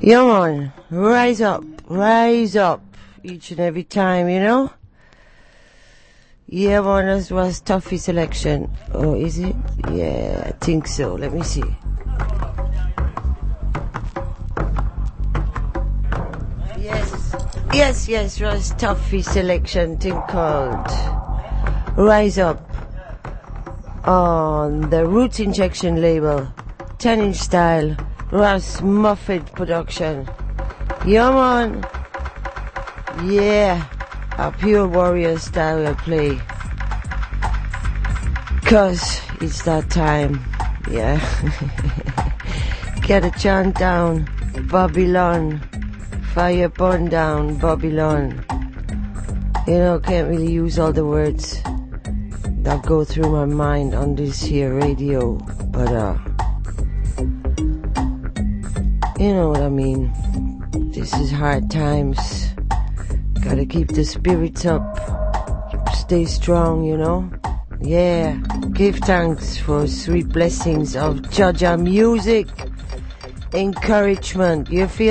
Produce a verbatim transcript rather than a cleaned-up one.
Yeah, man, rise up, rise up, each and every time, you know? Yeah, man, that was Tuffy selection. Oh, is it? Yeah, I think so. Let me see. Yes, yes, yes, was Tuffy selection thing called Rise Up on the Roots Injection label, ten inch style, Ross Muffet production. Yeah, man. Yeah, a pure warrior style of play. Cause it's that time. Yeah. Get a chant down, Babylon. Fire burn down, Babylon. You know, can't really use all the words that go through my mind on this here radio, but uh, you know what I mean. This is hard times. Gotta keep the spirits up. Stay strong, you know. Yeah. Give thanks for sweet blessings of Jaja music. Encouragement. You feel